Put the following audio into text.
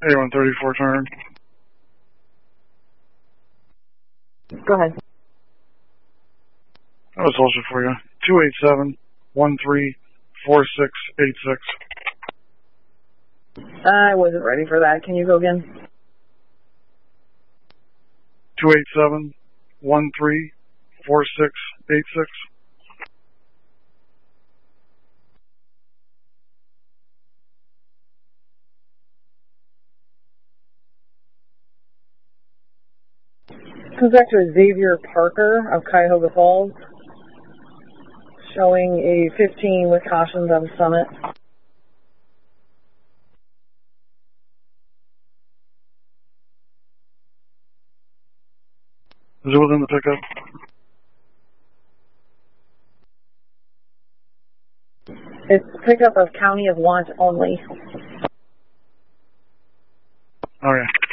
A134 turn. Go ahead. I was also for you. 287-13-4686. I wasn't ready for that. Can you go again? 287-13-4686. Comes back to Xavier Parker of Cuyahoga Falls, showing a 15 with cautions on Summit. Is it within the pickup? It's pickup of County of Want only. Okay.